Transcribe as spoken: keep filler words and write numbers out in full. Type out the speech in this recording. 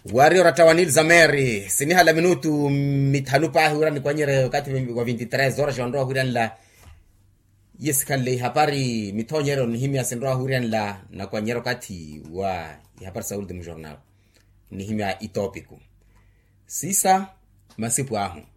Wario ratawanil zameri sini hala minutu mitanu pa huran kwa nyere wakati wa veintitrés horas jondro huran la yes kalle habari mitonyero ni himia sendro huran la na kwa nyero kati wa habari saudi mu journal ni himia itopiku sisa masipu ahu